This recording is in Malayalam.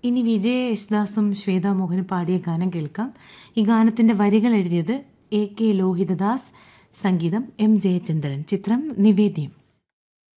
ഇനി വിജയ യേശുദാസും ശ്വേതാ മോഹനും പാടിയ ഗാനം കേൾക്കാം. ഈ ഗാനത്തിന്റെ വരികൾ എഴുതിയത് AK ലോഹിതദാസ്, സംഗീതം M ജയചന്ദ്രൻ. ചിത്രം നിവേദ്യം.